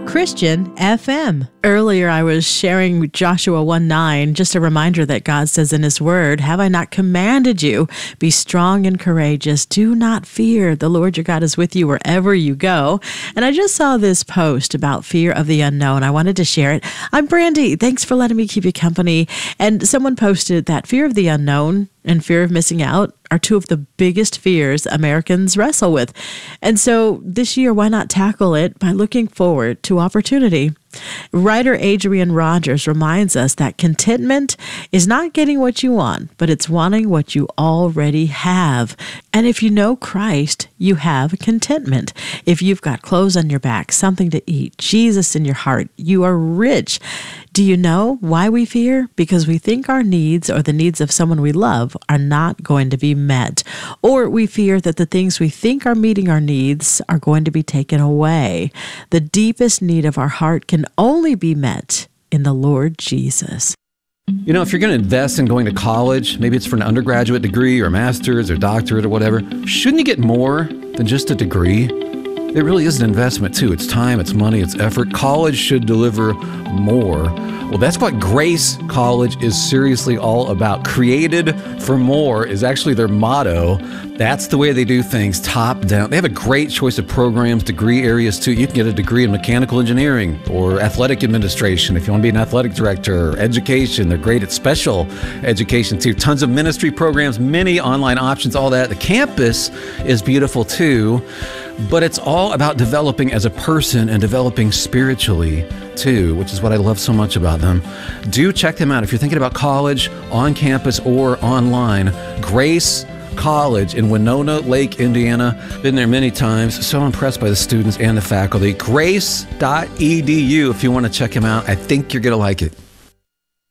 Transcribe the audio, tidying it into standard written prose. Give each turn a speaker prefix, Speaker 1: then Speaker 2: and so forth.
Speaker 1: Christian FM. Earlier, I was sharing Joshua 1:9, just a reminder that God says in His Word, "Have I not commanded you? Be strong and courageous. Do not fear. The Lord your God is with you wherever you go." And I just saw this post about fear of the unknown. I wanted to share it. I'm Brandy. Thanks for letting me keep you company. And someone posted that fear of the unknown and fear of missing out are two of the biggest fears Americans wrestle with. And so this year, why not tackle it by looking forward to opportunity? Writer Adrian Rogers reminds us that contentment is not getting what you want, but it's wanting what you already have. And if you know Christ, you have contentment. If you've got clothes on your back, something to eat, Jesus in your heart, you are rich. Do you know why we fear? Because we think our needs or the needs of someone we love are not going to be met. Or we fear that the things we think are meeting our needs are going to be taken away. The deepest need of our heart can only be met in the Lord Jesus.
Speaker 2: You know, if you're going to invest in going to college, maybe it's for an undergraduate degree or a master's or doctorate or whatever, shouldn't you get more than just a degree? It really is an investment too. It's time, it's money, it's effort. College should deliver more. Well, that's what Grace College is seriously all about. Created for more is actually their motto. That's the way they do things, top down. They have a great choice of programs, degree areas too. You can get a degree in mechanical engineering or athletic administration if you want to be an athletic director, or education. They're great at special education too. Tons of ministry programs, many online options, all that. The campus is beautiful too. But it's all about developing as a person and developing spiritually too, which is what I love so much about them. Do check them out if you're thinking about college, on campus or online. Grace College in Winona Lake, Indiana. Been there many times. So impressed by the students and the faculty. Grace.edu if you want to check them out. I think you're going to like it.